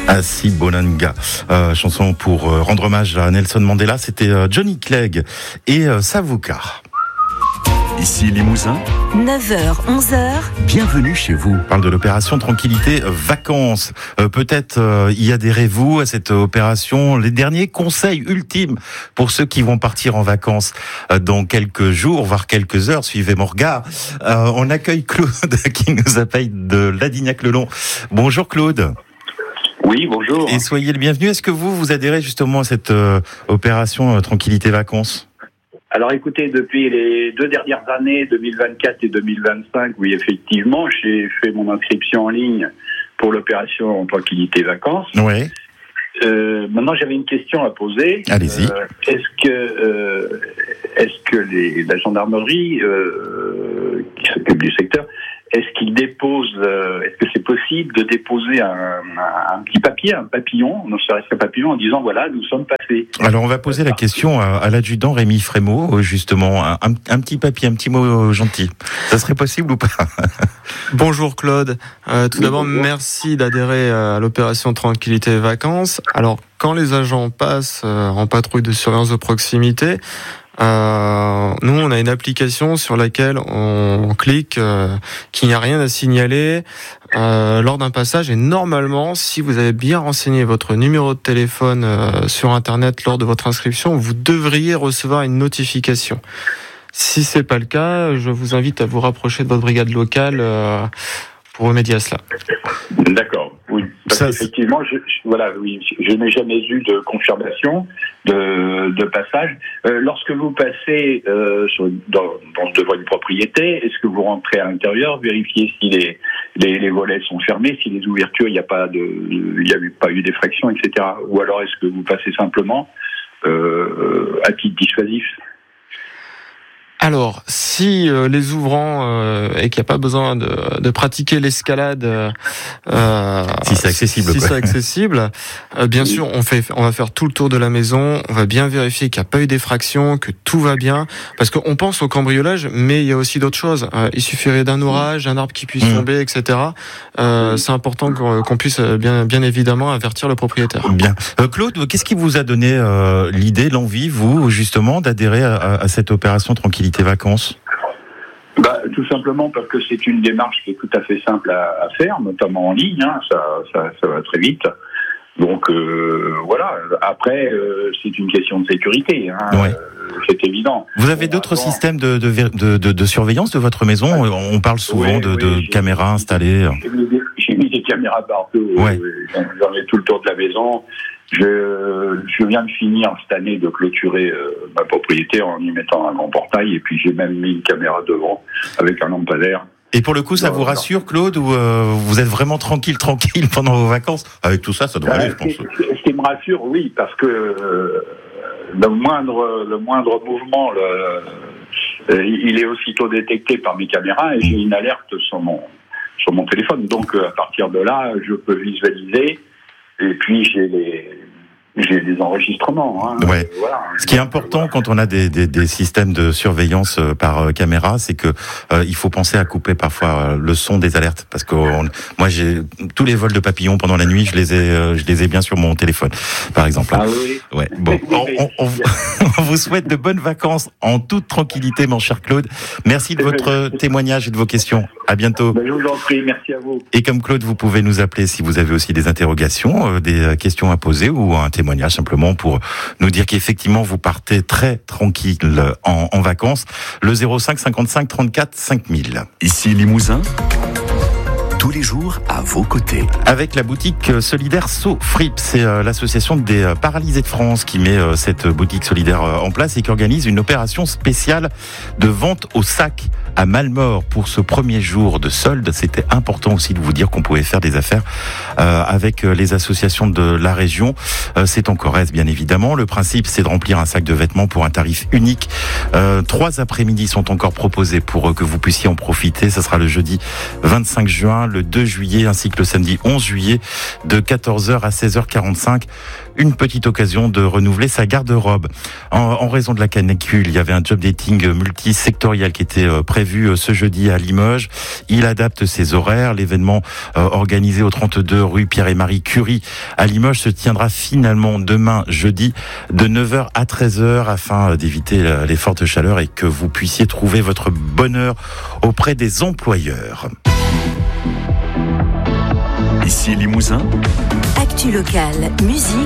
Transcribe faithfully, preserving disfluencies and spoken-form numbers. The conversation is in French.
Asi Bonanga, euh, chanson pour euh, rendre hommage à Nelson Mandela. C'était euh, Johnny Clegg et euh, Savuka. Ici Limousin, neuf heures, onze heures. Bienvenue chez vous. On parle de l'opération Tranquillité Vacances. Euh, peut-être euh, y adhérez-vous à cette opération. Les derniers conseils ultimes pour ceux qui vont partir en vacances euh, dans quelques jours, voire quelques heures. Suivez mon regard. Euh, on accueille Claude qui nous appelle de Ladignac-le-Long. Bonjour Claude. Oui, bonjour. Et soyez le bienvenu. Est-ce que vous, vous adhérez justement à cette euh, opération euh, Tranquillité Vacances ? Alors écoutez, depuis les deux dernières années, deux mille vingt-quatre et deux mille vingt-cinq, oui, effectivement, j'ai fait mon inscription en ligne pour l'opération Tranquillité Vacances. Oui. Euh, maintenant, j'avais une question à poser. Allez-y. Euh, est-ce que, euh, est-ce que les, la gendarmerie euh, qui s'occupe du secteur, est-ce qu'ils déposent, euh, est-ce que c'est possible de déposer un, un, un petit papier, un papillon, non serait-ce qu'un papillon, en disant voilà, nous sommes passés. Alors on va poser la question à, à l'adjudant Rémi Frémaux, justement, un, un, un petit papier, un petit mot gentil. Ça serait possible ou pas ? Bonjour Claude. Euh, tout oui, d'abord, bonjour. merci d'adhérer à l'opération Tranquillité Vacances. Alors, quand les agents passent euh, en patrouille de surveillance de proximité, Euh, nous, on a une application sur laquelle on clique euh, qu'il n'y a rien à signaler euh, lors d'un passage. Et normalement, si vous avez bien renseigné votre numéro de téléphone euh, sur Internet lors de votre inscription, vous devriez recevoir une notification. Si c'est pas le cas, je vous invite à vous rapprocher de votre brigade locale euh, pour remédier à cela. D'accord. Oui. Parce Ça, qu'effectivement, je, je, voilà, oui, je n'ai jamais eu de confirmation de, de passage. Euh, lorsque vous passez euh, sur, dans, dans, devant une propriété, est-ce que vous rentrez à l'intérieur, vérifiez si les, les, les volets sont fermés, si les ouvertures, il n'y a pas de, il n'y a pas eu d'effraction, et cetera. Ou alors est-ce que vous passez simplement euh, à titre dissuasif? Alors, si euh, les ouvrants euh, et qu'il n'y a pas besoin de, de pratiquer l'escalade, euh, si c'est accessible, si quoi. c'est accessible, euh, bien sûr, on fait, on va faire tout le tour de la maison, on va bien vérifier qu'il n'y a pas eu d'effraction, que tout va bien, parce qu'on pense au cambriolage, mais il y a aussi d'autres choses. Euh, il suffirait d'un orage, un arbre qui puisse mmh. tomber, et cetera. Euh, c'est important qu'on, qu'on puisse bien, bien évidemment avertir le propriétaire. Bien, euh, Claude, qu'est-ce qui vous a donné euh, l'idée, l'envie, vous, justement, d'adhérer à, à cette opération Tranquillité Vacances ? Bah, tout simplement parce que c'est une démarche qui est tout à fait simple à, à faire, notamment en ligne, hein, ça, ça, ça va très vite. Donc euh, voilà. Après, euh, c'est une question de sécurité, hein, ouais. euh, c'est évident. Vous avez bon, d'autres avant... systèmes de, de, de, de, de surveillance de votre maison ? On parle souvent oui, de, oui, de j'ai, caméras installées. J'ai mis, des, j'ai mis des caméras partout. Ouais. J'en, j'en ai tout le tour de la maison. Je, je viens de finir cette année de clôturer euh, ma propriété en y mettant un grand portail, et puis j'ai même mis une caméra devant avec un lampadaire. Et pour le coup, ça non, vous rassure, Claude, ou euh, vous êtes vraiment tranquille, tranquille pendant vos vacances ? Avec tout ça, ça doit aller, euh, je pense. Ce qui, ce qui me rassure, oui, parce que euh, le moindre, le moindre mouvement, le, euh, il est aussitôt détecté par mes caméras, et j'ai une alerte sur mon sur mon téléphone. Donc euh, à partir de là, je peux visualiser. Et puis j'ai les j'ai des enregistrements. Hein. Ouais. Voilà. Ce qui est important quand on a des, des, des systèmes de surveillance par euh, caméra, c'est que euh, il faut penser à couper parfois euh, le son des alertes, parce que on, moi j'ai tous les vols de papillons pendant la nuit, je les ai euh, je les ai bien sur mon téléphone, par exemple. Ah oui. Ouais. Bon, on, on, on, on vous souhaite de bonnes vacances en toute tranquillité, mon cher Claude. Merci de votre témoignage et de vos questions. À bientôt. Ben, je vous en prie, merci à vous. Et comme Claude, vous pouvez nous appeler si vous avez aussi des interrogations, euh, des questions à poser ou un témoignage simplement pour nous dire qu'effectivement vous partez très tranquille en, en vacances. Le zéro cinq cinquante-cinq trente-quatre cinq mille. Ici Limousin, tous les jours à vos côtés. Avec la boutique solidaire SoFrip, c'est euh, l'association des euh, paralysés de France qui met euh, cette boutique solidaire euh, en place et qui organise une opération spéciale de vente au sac à Malmort pour ce premier jour de solde. C'était important aussi de vous dire qu'on pouvait faire des affaires euh, avec les associations de la région. Euh, c'est en Corrèze, bien évidemment. Le principe, c'est de remplir un sac de vêtements pour un tarif unique. Euh, trois après-midi sont encore proposés pour euh, que vous puissiez en profiter. Ça sera le jeudi vingt-cinq juin, le deux juillet, ainsi que le samedi onze juillet, de quatorze heures à seize heures quarante-cinq. Une petite occasion de renouveler sa garde-robe. En, en raison de la canicule, il y avait un job dating multisectoriel qui était euh, prévu prévu ce jeudi à Limoges. Il adapte ses horaires. L'événement euh, organisé au trente-deux rue Pierre et Marie Curie à Limoges se tiendra finalement demain jeudi de neuf heures à treize heures afin d'éviter les fortes chaleurs et que vous puissiez trouver votre bonheur auprès des employeurs. Ici Limousin. Actu locale, musique